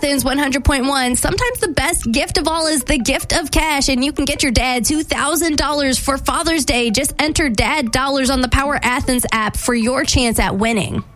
Athens 100.1. Sometimes the best gift of all is the gift of cash, and you can get your dad $2,000 for Father's Day. Just enter Dad Dollars on the Power Athens app for your chance at winning.